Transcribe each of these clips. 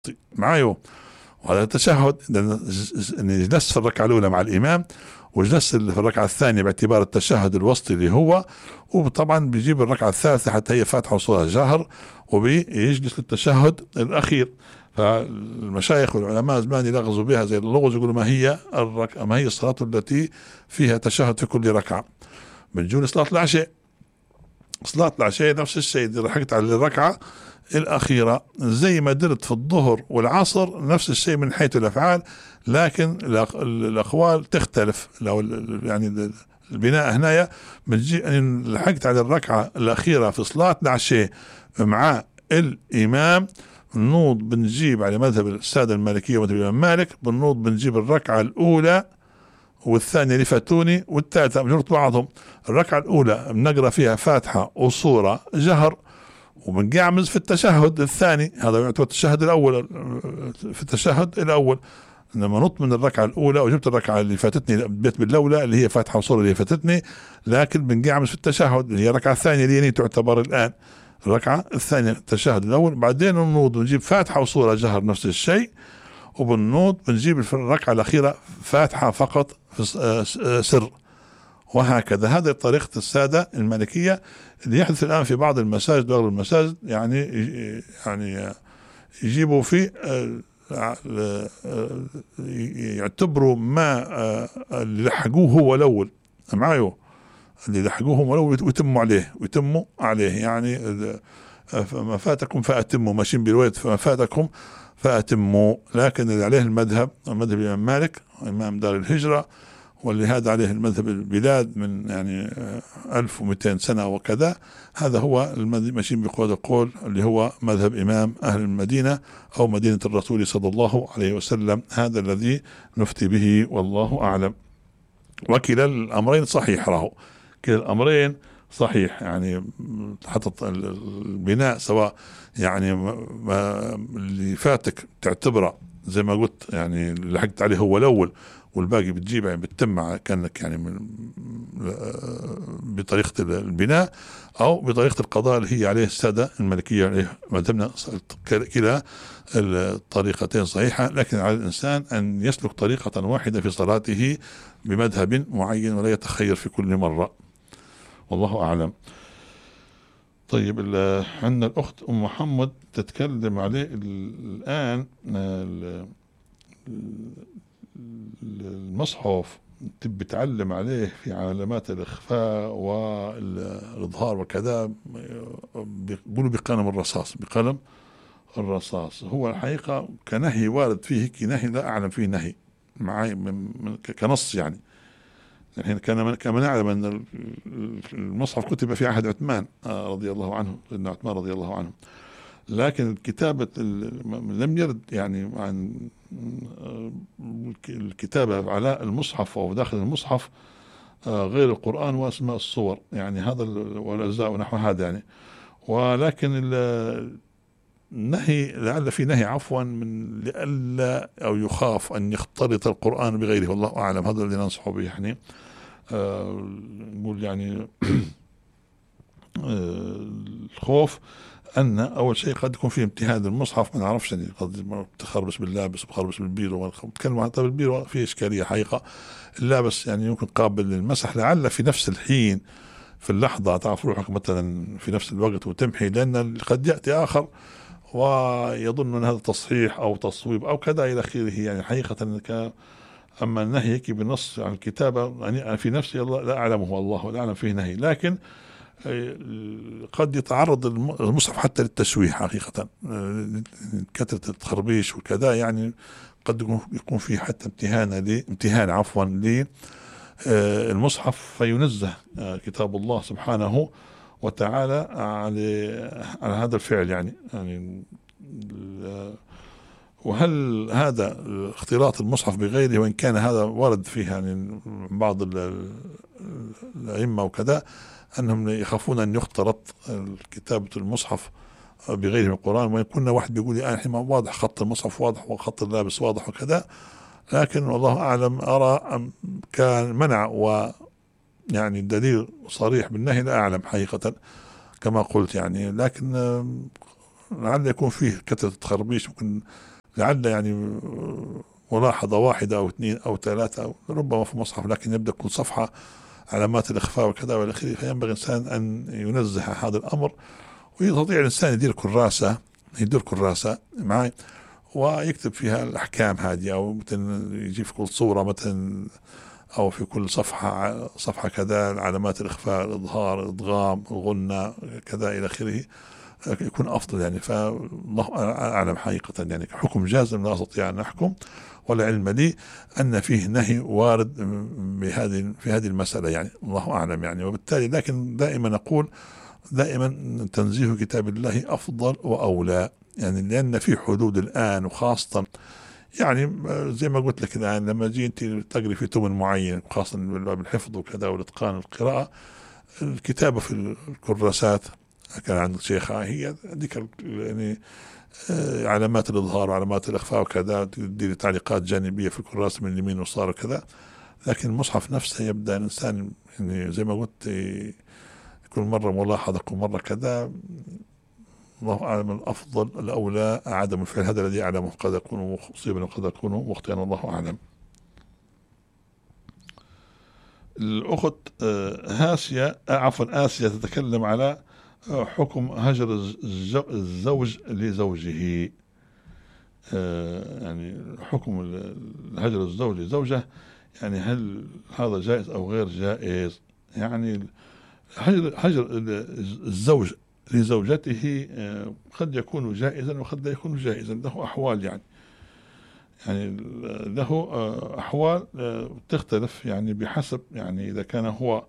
معايو. وهذا التشهد إن جلست في الركعة الأولى مع الإمام، وجلست في الركعة الثانية باعتبار التشهد الوسطي اللي هو، وطبعا بيجيب الركعة الثالثة حتى هي فاتحة وصورة جهر، وبيجلس للتشهد الأخير. فالمشايخ والعلماء زمان يلغزوا بها زي اللغز، يقولوا ما هي الصلاة التي فيها تشهد في كل ركعة. بنجون صلاة العشاء، صلاة العشاء نفس الشيء، دي لحقت على الركعة الأخيرة زي ما درت في الظهر والعصر، نفس الشيء من حيث الأفعال، لكن الأقوال تختلف. لو يعني البناء هنايا بنجي أن لحقت على الركعة الأخيرة في صلاة العشاء مع الإمام، بنوض بنجيب على مذهب السادة المالكية ومذهب الإمام مالك، بنجيب الركعة الأولى والثانية اللي فاتوني والثالثة بنربط بعضهم. الركعة الأولى بنقرأ فيها فاتحة وصورة جهر، وبنقعمز في التشهد الثاني، هذا يعتبر التشهد الأول. في التشهد الأول لما نط من الركعة الأولى وجبت الركعة اللي فاتتني بيت بالأولى اللي هي فاتحة وصورة اللي فاتتني، لكن بنقعمز في التشهد اللي هي الركعة الثانية اللي هي تعتبر الآن الركعة الثانية التشهد الأول. بعدين ننوض ونجيب فاتحة وصورة جهر نفس الشيء، وبنوض بنجيب في الركعة الأخيرة فاتحة فقط في سر، وهكذا. هذه طريقة السادة المالكية اللي يحدث الآن في بعض المساجد وأغلب المساجد، يعني يجيبوا في يعتبروا ما اللي لحقوه هو الأول معايو، اللي لحقوه هو الأول ويتموا عليه يعني ما فاتكم فأتموا، ماشيين برواية فما فاتكم فأتموا. لكن اللي عليه المذهب الإمام مالك إمام دار الهجرة، واللي هذا عليه المذهب البلاد من يعني 1200 سنة وكذا، هذا هو ماشيين بقول القول اللي هو مذهب إمام أهل المدينة أو مدينة الرسول صلى الله عليه وسلم. هذا الذي نفتي به والله أعلم. وكلا الأمرين صحيح، راهو كلا الأمرين صحيح، يعني حتى البناء سواء يعني ما اللي فاتك تعتبره زي ما قلت يعني اللي حقت عليه هو الأول، والباقي بتجيب يعني بتتم كأنك يعني بطريقة البناء أو بطريقة القضاء اللي هي عليه السادة المالكية عليه مذهبنا. كلا الطريقتين صحيحة، لكن على الإنسان أن يسلك طريقة واحدة في صلاته بمذهب معين ولا يتخير في كل مرة، والله أعلم. طيب عندنا الأخت أم محمد تتكلم عليه الآن المصحف، تبي تعلم عليه في علامات الإخفاء والإظهار وكذا، بيقولوا بقلم الرصاص، بقلم الرصاص. هو الحقيقة كنهي وارد فيه كنهي لا أعلم فيه نهي معي كنص يعني كما نعلم أن المصحف كتب في عهد عثمان رضي الله عنه، سيدنا عثمان رضي الله عنه، لكن الكتابة لم يرد يعني عن الكتابة على المصحف أو داخل المصحف غير القرآن وأسماء الصور، يعني هذا والأجزاء ونحو هذا يعني. ولكن النهي لعل في نهي عفوا من لئلا أو يخاف أن يختلط القرآن بغيره، والله أعلم. هذا الذي ننصح به يعني نقول يعني الخوف أن أول شيء قد يكون في امتهان المصحف، ما نعرفش يعني قد تخربش باللابس وتخربش بالبيرو، ونتكلم عن طب البيرو في إشكالية حقيقة. اللابس يعني يمكن قابل للمسح لعل في نفس الحين في اللحظة تعرف روحك مثلا في نفس الوقت وتمحي، لأن قد يأتي آخر ويظن أن هذا تصحيح أو تصويب أو كذا إلى آخره يعني حقيقة. أما النهي هيك بالنص عن الكتابة يعني في نفسي لا أعلمه، والله لا أعلم فيه نهي، لكن قد يتعرض المصحف حتى للتشويه حقيقة، كثرة التخربيش وكذا يعني قد يكون فيه حتى امتهان عفوا للمصحف، فينزه كتاب الله سبحانه وتعالى على هذا الفعل يعني. وهل هذا اختلاط المصحف بغيره، وإن كان هذا ورد فيه يعني بعض الأئمة وكذا أنهم يخافون أن يختلط كتابة المصحف بغيره من القرآن، وإن كنا واحد بيقول لي الحين واضح خط المصحف واضح وخط اللابس واضح وكذا، لكن والله أعلم أرى كان منع ويعني الدليل صريح بالنهي لا أعلم حقيقة كما قلت يعني. لكن لعل يكون فيه كثرة تخربيش، ممكن لعل يعني ملاحظة واحدة أو اثنين أو ثلاثة أو ربما في مصحف، لكن يبدأ كل صفحة علامات الإخفاء وكذا والى آخره. فينبغي الإنسان أن ينزه هذا الأمر، ويستطيع الإنسان يدير كراسة معي ويكتب فيها الأحكام هذه، أو مثلا يجي في كل صورة مثلا أو في كل صفحة كذا علامات الإخفاء، الإظهار، الإدغام، الغنة كذا إلى آخره، يكون أفضل يعني. فالله أعلم حقيقة، يعني حكم جازم لا أستطيع أن أحكم، ولا علم لي أن فيه نهي وارد في هذه المسألة، يعني الله أعلم يعني. وبالتالي لكن دائما أقول تنزيه كتاب الله أفضل وأولى، يعني لأن في حدود الآن، وخاصة يعني زي ما قلت لك الآن لما جيت تقري في تمن معين، خاصة بالحفظ وكذا والإتقان القراءة، الكتابة في الكراسات كان عند شيخها هي ذيك يعني علامات الإظهار وعلامات الإخفاء وكذا، تدير تعليقات جانبية في الكراسة من اليمين واليسار وكذا. لكن المصحف نفسه يبدأ الإنسان يعني زي ما قلت كل مرة ملاحظة، كل مرة كذا. الله أعلم الأفضل الأولى عدم الفعل، هذا الذي أعلمه، قد يكون مصيبا وقد يكون مخطئا، الله أعلم. الأخت آسيا تتكلم على حكم هجر الزوج لزوجه، يعني حكم هجر الزوج لزوجه، يعني هل هذا جائز أو غير جائز؟ يعني هجر الزوج لزوجته قد يكون جائزا وقد لا يكون جائزا، له أحوال يعني له أحوال تختلف يعني بحسب، يعني إذا كان هو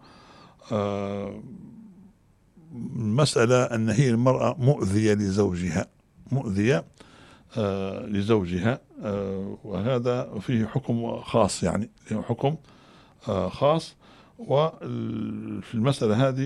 مسألة أن هي المرأة مؤذية لزوجها، وهذا فيه حكم خاص، يعني له حكم خاص. وفي المسألة هذه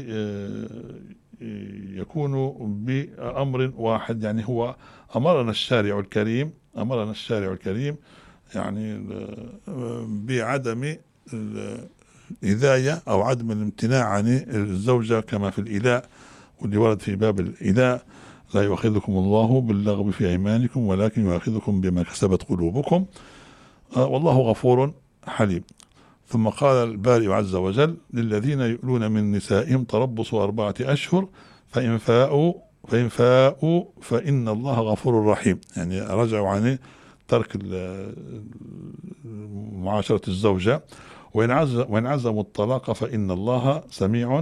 يكون بأمر واحد، يعني هو أمرنا الشارع الكريم يعني بعدم الإذاية أو عدم الامتناع عن الزوجة، كما في الإيلاء، واللي ورد في باب الإيلاء: لا يؤاخذكم الله باللغو في أيمانكم ولكن يؤاخذكم بما كسبت قلوبكم والله غفور حليم. ثم قال البارئ عز وجل: للذين يؤلون من نسائهم تربص 4 أشهر فإن فاءوا فإن الله غفور رحيم. يعني رجعوا عن ترك معاشرة الزوجة، وإن عزموا الطلاق فإن الله سميع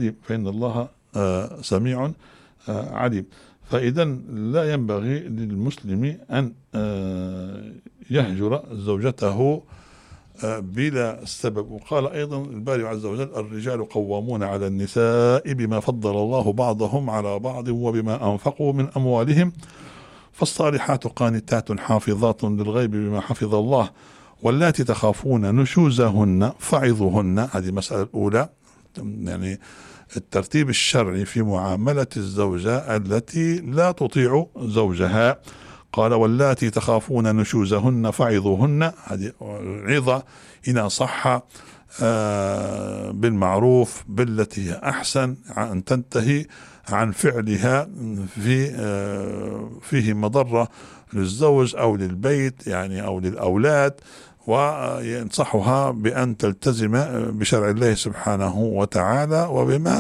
عليم. فإذا لا ينبغي للمسلم أن يهجر زوجته بلا سبب. وقال أيضا الباري عز وجل: الرجال قوامون على النساء بما فضل الله بعضهم على بعض وبما أنفقوا من أموالهم، فالصالحات قانتات حافظات للغيب بما حفظ الله، واللاتي تخافون نشوزهن فعظوهن. هذه المسألة الأولى، يعني الترتيب الشرعي في معاملة الزوجة التي لا تطيع زوجها. قال: واللاتي تخافون نشوزهن فعظوهن. هذه عظة إن صح بالمعروف بالتي هي أحسن، أن تنتهي عن فعلها فيه مضرة للزوج أو للبيت يعني أو للأولاد، وينصحها بأن تلتزم بشرع الله سبحانه وتعالى وبما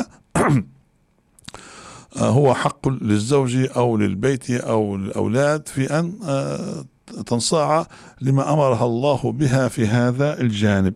هو حق للزوج أو للبيت أو الأولاد، في أن تنصاع لما أمرها الله بها في هذا الجانب.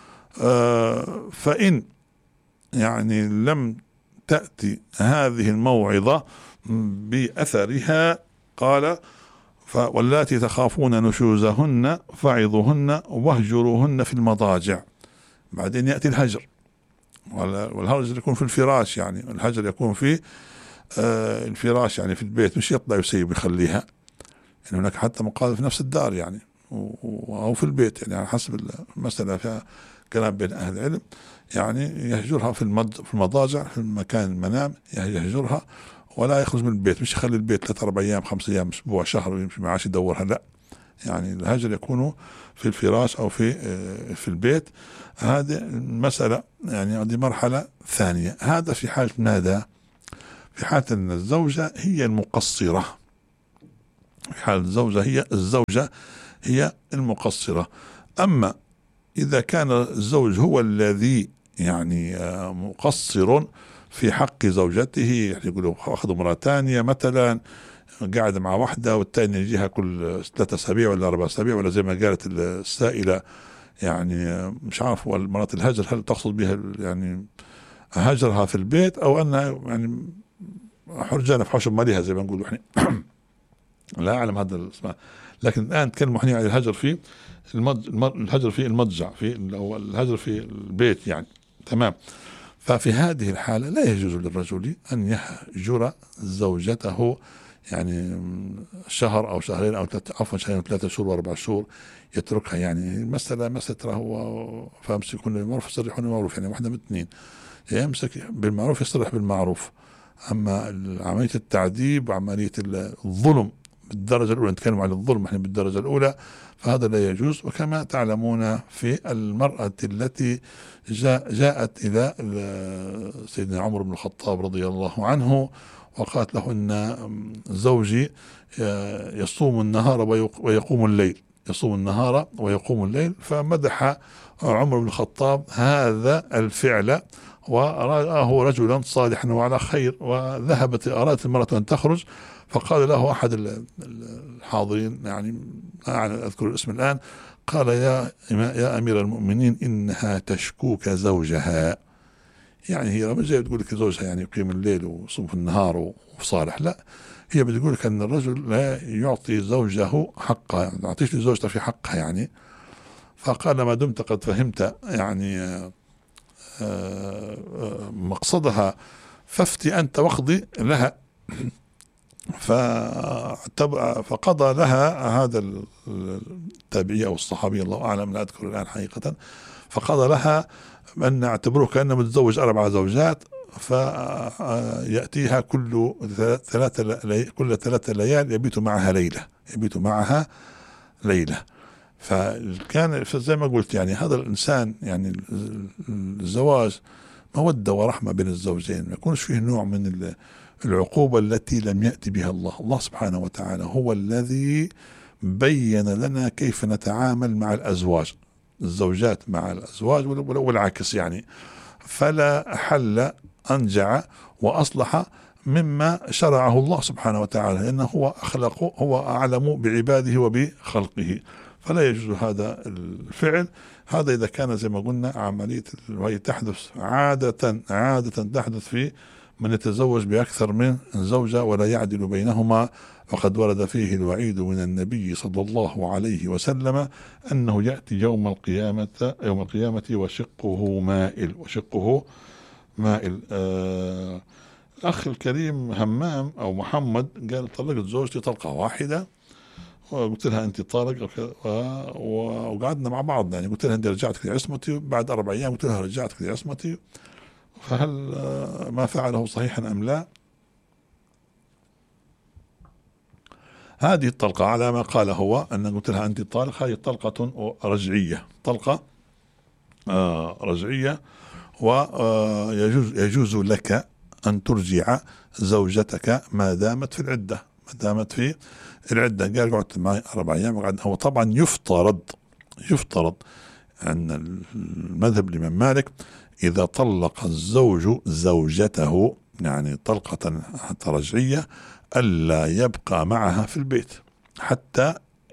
فإن يعني لم تأتي هذه الموعظة بأثرها، قال: واللاتي تخافون نشوزهن فعظوهن واهجروهن في المضاجع. بعدين يأتي الهجر، والهجر يكون في الفراش، يعني الهجر يكون في الفراش يعني في البيت، مش يطلع يسيب يخليها، يعني هناك حتى مقال في نفس الدار يعني أو في البيت، يعني على حسب المسألة، فيها كلام بين أهل العلم. يعني يهجرها في المضاجع، في مكان المنام يهجرها، ولا يخرج من البيت، مش يخلي البيت 3-4 أيام 5 أيام أسبوع شهر ويمشي معاش يدورها، لا، يعني الهجر يكون في الفراش أو في البيت. هذه المسألة يعني هذه مرحلة ثانية. هذا في حالة ماذا؟ في حالة أن الزوجة هي المقصرة، في حال الزوجة هي المقصرة. أما إذا كان الزوج هو الذي يعني مقصر في حق زوجته، يعني يقولوا أخذوا امرأة ثانية مثلا، قاعد مع واحدة والثانية يجيها كل 3 أسابيع ولا 4 أسابيع، ولا زي ما قالت السائلة يعني مش عارف مرات الهجر، هل تقصد بها يعني هجرها في البيت أو أنها يعني حرجانة في حوش مالها زي ما نقول احنا لا أعلم هذا الاسماء. لكن الآن نتكلم احنا عن الهجر في الهجر في المضجع، أو الهجر في البيت يعني. تمام. ففي هذه الحالة لا يجوز للرجل أن يهجر زوجته يعني شهر أو شهرين أو عفوا شهرين و3 شهور و4 شهور يتركها. يعني مسألة ترى هو فامسكون بالمعروف يصرحون بالمعروف، يعني واحدة من اثنين، يا يمسك بالمعروف يصرح بالمعروف. أما عملية التعذيب وعملية الظلم بالدرجة الأولى، نتكلم عن الظلم احنا بالدرجة الأولى، فهذا لا يجوز. وكما تعلمون في المرأة التي جاءت إلى سيدنا عمر بن الخطاب رضي الله عنه وقالت له إن زوجي يصوم النهار ويقوم الليل، يصوم النهار ويقوم الليل، فمدح عمر بن الخطاب هذا الفعل ورآه رجلا صالحا وعلى خير. أرادت المرأة أن تخرج، فقال له أحد الحاضرين، يعني لا أذكر الاسم الآن، قال يا أمير المؤمنين إنها تشكوك زوجها. يعني هي مش جاي بتقول لك زوجها يعني يقيم الليل ويصوم في النهار وصالح، لا، هي بتقول لك أن الرجل لا يعطي زوجه حقها، يعني ما يعطيش لزوجته في حقها يعني. فقال ما دمت قد فهمت يعني مقصدها فافتي أنت واقضي لها. فقضى لها هذا التابعي أو الصحابي الله أعلم لا أذكر الآن حقيقة، فقضى لها أن اعتبروه كأنه متزوج 4 زوجات، فيأتيها كل 3 ليال يبيت معها ليلة. فكان زي ما قلت يعني هذا الإنسان يعني الزواج مودة ورحمة بين الزوجين، ما يكونش فيه نوع من العقوبة التي لم يأتي بها الله سبحانه وتعالى. هو الذي بين لنا كيف نتعامل مع الزوجات مع الأزواج والعكس يعني. فلا حل أنجع وأصلح مما شرعه الله سبحانه وتعالى، لأنه هو أخلقه، هو أعلم بعباده وبخلقه، فلا يجوز هذا الفعل. هذا إذا كان زي ما قلنا عملية وهي تحدث عادة تحدث في من يتزوج بأكثر من زوجة ولا يعدل بينهما، وقد ورد فيه الوعيد من النبي صلى الله عليه وسلم أنه يأتي يوم القيامة وشقه مائل. الأخ الكريم همام أو محمد قال طلقت زوجتي طلقة واحدة، وقلت لها أنت طالق، وقعدنا مع بعض يعني قلت لها أنت رجعتك لعصمتي، بعد 4 أيام قلت لها رجعتك لعصمتي، فهل ما فعله صحيحا أم لا؟ هذه الطلقة على ما قال هو أن قلت لها أنت طالق، هذه طلقة رجعية، ويجوز لك أن ترجع زوجتك ما دامت في العدة. قال قعدت معي 4 أيام. هو طبعا يفترض أن المذهب الإمام مالك إذا طلق الزوج زوجته يعني طلقة رجعية ألا يبقى معها في البيت حتى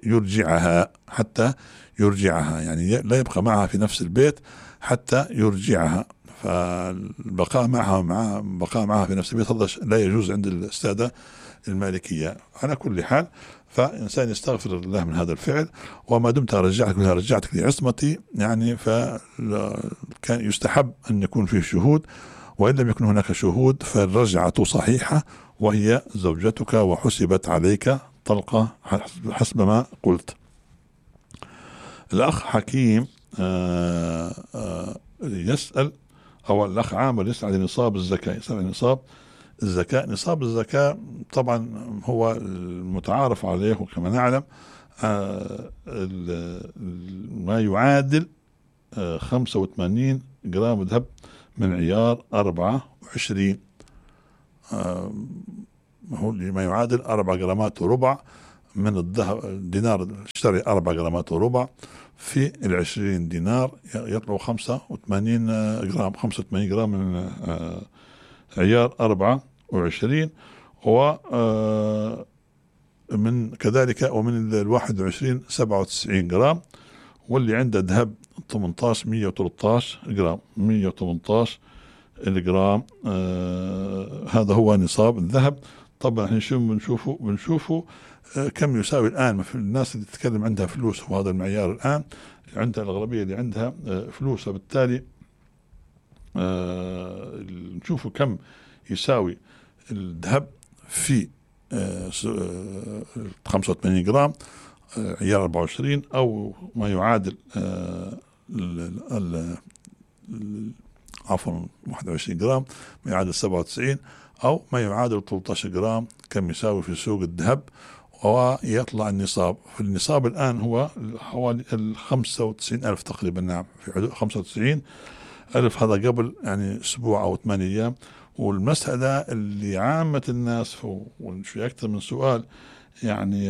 يرجعها، يعني لا يبقى معها في نفس البيت حتى يرجعها. فالبقاء معها في نفس البيت هذا لا يجوز عند السادة المالكية. على كل حال فإنسان يستغفر الله من هذا الفعل، وما دمت رجعتك لعصمتي يعني فكان يستحب أن يكون فيه شهود، وإن لم يكن هناك شهود فالرجعة صحيحة وهي زوجتك وحسبت عليك طلقة حسب ما قلت. الأخ حكيم يسأل، أو الأخ عامر يسأل عن نصاب الزكاة. نصاب الزكاة طبعا هو المتعارف عليه وكما نعلم ما يعادل 85 جرام ذهب من عيار 24، هو ما يعادل 4 جرامات وربع من الذهب الدينار اشتري 4 جرامات وربع، في 20 دينار يطلعوا 85 جرام، 85 جرام من عيار 24. و من كذلك ومن 21 97 جرام. واللي عنده ذهب 18 113 جرام، 118 الجرام. هذا هو نصاب الذهب. طبعا احنا بنشوفه كم يساوي الآن. في الناس اللي تتكلم عندها فلوس، وهذا المعيار الآن عندها الأغلبية اللي عندها فلوس، وبالتالي نشوفوا كم يساوي الذهب في 85 جرام عيار 24، أو ما يعادل عفوا 21 جرام ما يعادل 97، أو ما يعادل 13 جرام كم يساوي في سوق الذهب. ويطلع النصاب. في النصاب الآن هو حوالي 95 ألف تقريبا. نعم، في حدود 95 ألف. هذا قبل يعني أسبوع أو 8 أيام. والمسألة اللي عامة الناس في أكثر من سؤال يعني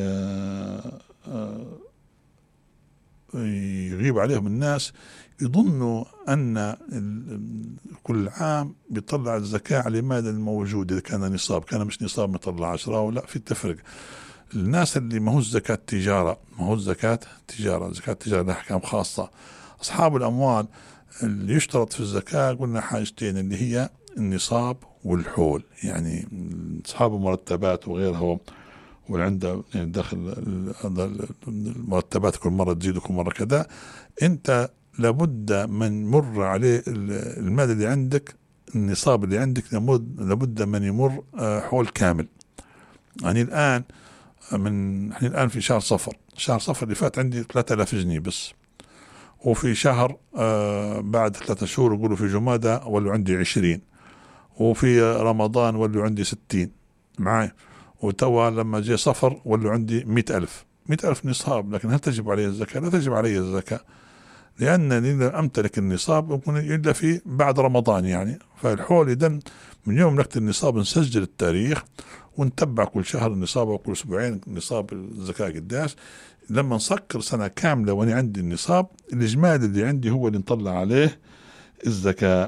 يغيب عليهم الناس، يظنوا أن كل عام بيطلع الزكاة على المال الموجود. إذا كان نصاب، كان مش نصاب ما يطلعش. لا، في تفرق. الناس اللي ما هو زكاة تجارة، ما هو زكاة تجارة، زكاة تجارة لها أحكام خاصة. أصحاب الأموال اللي يشترط في الزكاة قلنا حاجتين، اللي هي النصاب والحول. يعني أصحاب المرتبات وغيرها، واللي عنده يعني دخل المرتبات كل مرة تزيد وكل مرة كذا، أنت لابد من مر عليه المال اللي عندك، النصاب اللي عندك لابد من يمر حول كامل. يعني الآن احنا الآن في شهر صفر اللي فات عندي 3000 جنيه بس. وفي شهر بعد 3 شهور يقولوا في جمادى ولوا عندي 20، وفي رمضان ولوا عندي 60 معي، وتوا لما جاء صفر ولوا عندي 100,000 نصاب. لكن هل تجب علي الزكاة؟ لا تجب علي الزكاة، لأنني لم أمتلك النصاب يكون إلا في بعد رمضان. يعني فالحول إذن من يوم نكتب النصاب نسجل التاريخ ونتبع كل شهر النصاب، وكل أسبوعين نصاب الزكاة قداش. لما نسكر سنة كاملة وأنا عندي النصاب، الإجمالي اللي عندي هو اللي نطلع عليه الزكاة،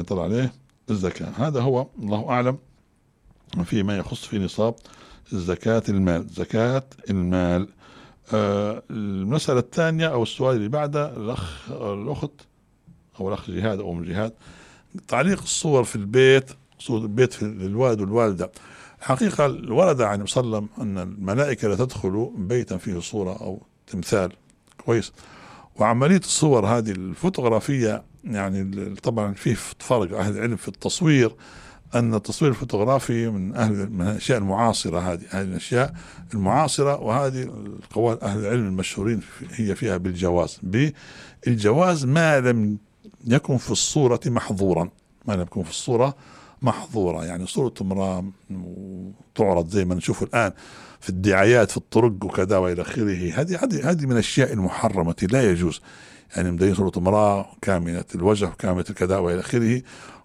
هذا هو الله أعلم فيما يخص في نصاب زكاة المال. المسألة الثانية أو السؤال اللي بعده، الأخت أو الأخ جهاد أو أم جهاد، تعليق الصور في البيت، صور البيت في الوالد والوالدة. حقيقة الورد عن وسلم أن الملائكة لا تدخل بيتا فيه صورة أو تمثال كويس. وعملية الصور هذه الفوتوغرافية يعني طبعا فيه فرق أهل العلم في التصوير، أن التصوير الفوتوغرافي من الأشياء المعاصرة. هذه الأشياء المعاصرة، وهذه القوال أهل العلم المشهورين هي فيها بالجواز ما لم يكن في الصورة محظورا، يعني صورة امرأة تعرض زي ما نشوف الآن في الدعايات في الطرق وكذا وإلى آخره. هذه من الأشياء المحرمة لا يجوز. يعني مدين صورة امرأة كاملة الوجه وكاملة الكذا وإلى آخره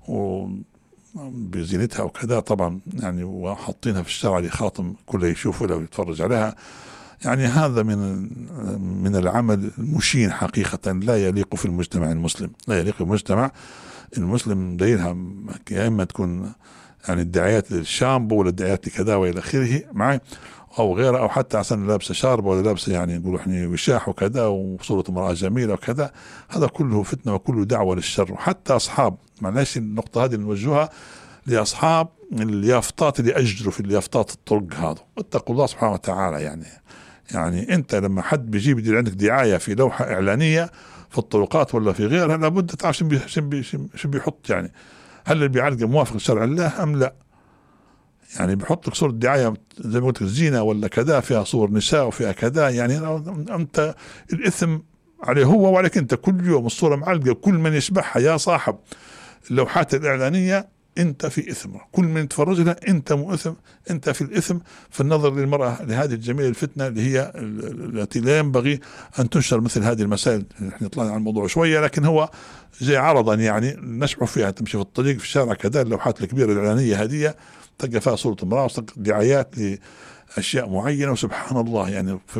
بزينتها وكذا، طبعا يعني وحاطينها في الشارع لخاطم كله يشوفه لو يتفرج عليها. يعني هذا من العمل المشين حقيقة، لا يليق في المجتمع المسلم، لا يليق في المجتمع المسلم. دايرها يا إما تكون يعني الدعايات للشامبو ولا الدعايات لكذا وإلى آخره معي، أو غيره، أو حتى عشان لابسة شاربة ولا لابسة يعني نقولوا احنا وشاح وكذا وصورة امرأة جميلة وكذا. هذا كله فتنة وكله دعوة للشر. وحتى أصحاب، معلش النقطة هذه نوجهها لأصحاب اليافطات اللي أجروا في اليافطات الطرق، هذا اتقوا الله سبحانه وتعالى. يعني أنت لما حد بيجيب يدير عندك دعاية في لوحة إعلانية في الطرقات ولا في غيرها، لابد تعرف شو بيحط. يعني هل اللي بيعلق موافق لشرع الله أم لا؟ يعني بيحط لك صورة دعاية زي ما قلت زينة ولا كذا، فيها صور نساء وفيها كذا. يعني أنت الإثم عليه هو وعليك أنت. كل يوم الصورة معلقة، كل من يشبهها يا صاحب اللوحات الإعلانية أنت في إثم، كل من يتفرج لها أنت مؤثم، أنت في الإثم في النظر للمرأة لهذه الجميلة الفتنة اللي هي التي لا ينبغي أن تنشر مثل هذه المسائل. نحن طلعنا عن الموضوع شوية، لكن هو زي عرضا يعني نشبه فيها. تمشي في الطريق في الشارع كذا، اللوحات الكبيرة الإعلانية هذه تلقى فيها صورة امرأة، دعايات أشياء معينة. وسبحان الله يعني في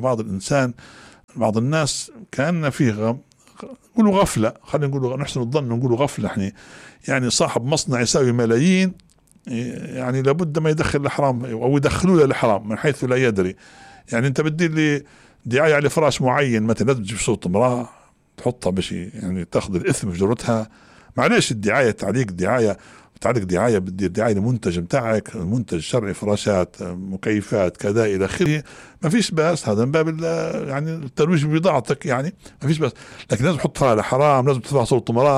بعض الناس كأن فيه نقولوا غفلة، خلينا نقولوا نحسن الظن نقولوا غفلة احنا، يعني صاحب مصنع يساوي ملايين يعني لابد ما يدخل الحرام أو يدخلوا له الحرام من حيث لا يدري. يعني أنت بدي لي دعاية على فراش معين مثلا، لازم تجيب صوت امرأة تحطها بشي يعني تاخذ الإثم في جرتها. معليش الدعاية تعليق دعاية بدي دعاية لمنتج متاعك، منتج شرعي، فراشات، مكيفات، كذا إلى آخره، ما فيش بأس، هذا من باب يعني الترويج ببضاعتك، يعني ما فيش بأس. لكن لازم تحط فيها حرام، لازم تدفع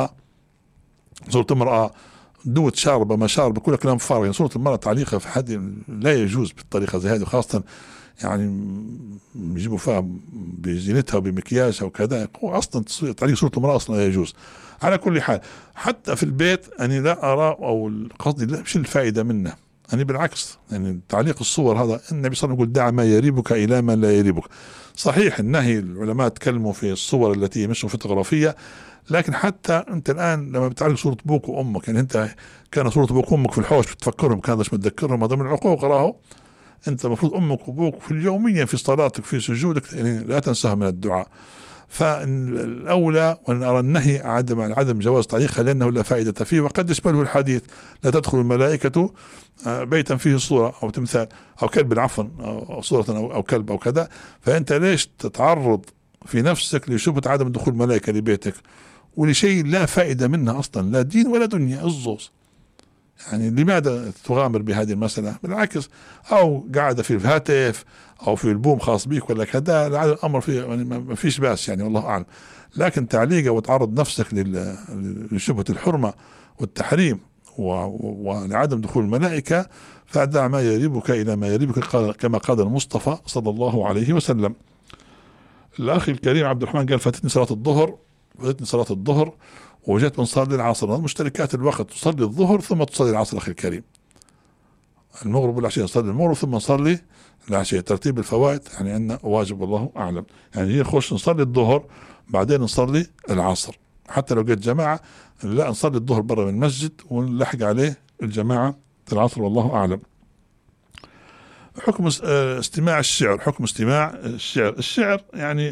صورة امرأة دوت شاربة ما شاربة، كل كلام فارغ. يعني صورة المرأة تعليقها في حد لا يجوز بالطريقة زي هذه، خاصة يعني يجيبوا فيها بزينتها وبمكياجها وكذا، اصلا تعليق صورة المرأة اصلا لا يجوز. على كل حال حتى في البيت أنا لا أرى، أو قصدي لا مش الفائدة منه، يعني بالعكس، يعني تعليق الصور هذا النبي صلى الله عليه وسلم يقول دع ما يريبك إلى ما لا يريبك. صحيح النهي، العلماء تكلموا في الصور التي مش فوتوغرافية، لكن حتى أنت الآن لما بتعلق صورة أبوك وأمك، يعني أنت كان صورة أبوك وأمك في الحوش بتفكرهم، كان مش متذكرهم، هذا من العقوق. راهو أنت المفروض أمك وأبوك في اليومية في صلاتك في سجودك يعني لا تنساها من الدعاء. فالأولى وأن أرى النهي عدم جواز تعليقها لأنه لا فائدة فيه، وقد يشمله الحديث لا تدخل الملائكة بيتا فيه صورة أو تمثال أو كلب، عفوا، أو صورة أو كلب أو كذا. فأنت ليش تتعرض في نفسك لشبهة عدم دخول الملائكة لبيتك ولشيء لا فائدة منه أصلا، لا دين ولا دنيا الزوز؟ يعني لماذا تغامر بهذه المسألة؟ بالعكس، أو قاعدة في الهاتف أو في البوم خاص بيك ولا كذا، الأمر فيه يعني ما فيش بأس، يعني والله أعلم. لكن تعليقه وتعرض نفسك لشبهة الحرمة والتحريم ولعدم دخول الملائكة، فدع ما يريبك إلى ما يريبك، كما قال المصطفى صلى الله عليه وسلم. الأخ الكريم عبد الرحمن قال فاتتني صلاة الظهر وجيت بنصلي العصر، مشتركات الوقت، تصلي الظهر ثم تصلي العصر. أخي الكريم، المغرب والعشاء نصلي المغرب ثم نصلي العشاء، ترتيب الفوائد يعني عندنا واجب والله أعلم. يعني هي نخش نصلي الظهر بعدين نصلي العصر، حتى لو جيت جماعة لا نصلي الظهر برا من المسجد ونلحق عليه الجماعة العصر والله أعلم. حكم استماع الشعر، الشعر يعني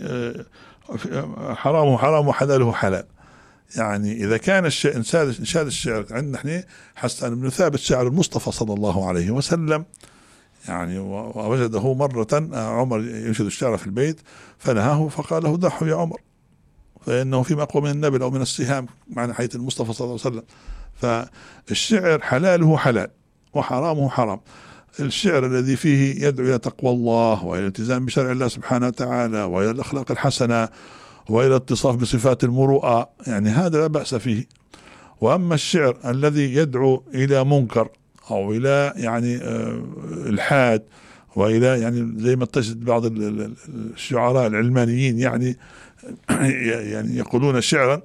حرام وحلاله حلال. يعني إذا كان إنشاد الشعر عندنا احنا حسن بن ثابت شاعر المصطفى صلى الله عليه وسلم، يعني ووجده مرة عمر ينشد الشعر في البيت فنهاه فقال له دعه يا عمر فإنه فيما أقوى من النبل أو من السهام، معنى حديث المصطفى صلى الله عليه وسلم. فالشعر حلاله حلال وحرامه حرام. الشعر الذي فيه يدعو إلى تقوى الله وإلى الالتزام بشرع الله سبحانه وتعالى وإلى الأخلاق الحسنة وإلى الاتصاف بصفات المروءة، يعني هذا لا بأس فيه. وأما الشعر الذي يدعو إلى منكر أو إلى يعني الحاد وإلى يعني زي ما تجد بعض الشعراء العلمانيين يعني يقولون شعرا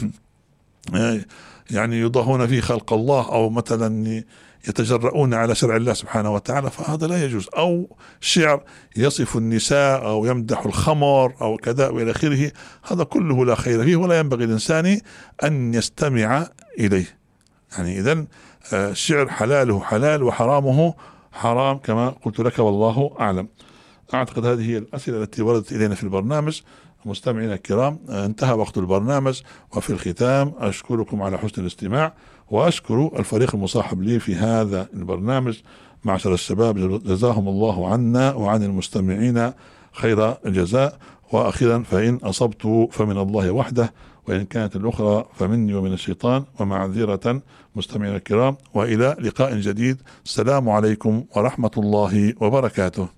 يعني يضاهون فيه خلق الله، أو مثلا يتجرؤون على شرع الله سبحانه وتعالى، فهذا لا يجوز. أو شعر يصف النساء أو يمدح الخمر أو كذا وإلى آخره، هذا كله لا خير فيه ولا ينبغي الإنسان أن يستمع إليه. يعني إذن الشعر حلاله حلال وحرامه حرام كما قلت لك والله أعلم. أعتقد هذه هي الأسئلة التي وردت إلينا في البرنامج. مستمعينا الكرام، انتهى وقت البرنامج، وفي الختام أشكركم على حسن الاستماع، وأشكر الفريق المصاحب لي في هذا البرنامج معشر الشباب، جزاهم الله عنا وعن المستمعين خير الجزاء. وأخيرا فإن أصبت فمن الله وحده، وإن كانت الأخرى فمني ومن الشيطان، ومعذرة مستمعينا الكرام، وإلى لقاء جديد. السلام عليكم ورحمة الله وبركاته.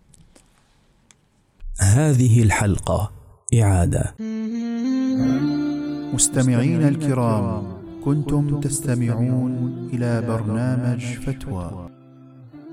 هذه الحلقة إعادة. مستمعين الكرام، كنتم تستمعون إلى برنامج فتوى